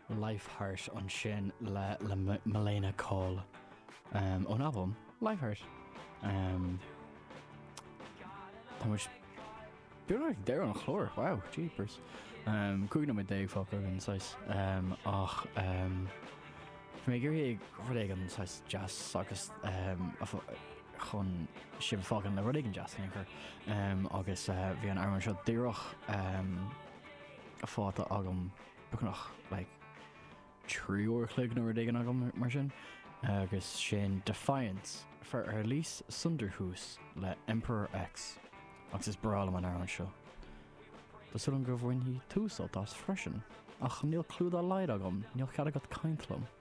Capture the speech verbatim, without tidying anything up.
Lifeheart an sin le le Milena Cole um, ón album Lifeheart um, Tá muis Bíor deir an chlór, wow, jeepers um, Cúig na mé déag fá an sais um, ach um, mé gur ag rud an sais jazz agus um, chun sib fágan le rud an jazz chur um, agus uh, bhí an arm seo díoch um, a fáta agam buchnach like, tríúir chluig nó rud agam mar sin agus sin Defiance for ar lís Sunderhoos le Emperor X agus is brála an arm seo. Tás an go bhhain hí túsalt as freisin ach níl clúd a leid agam níl chead agat caintlam.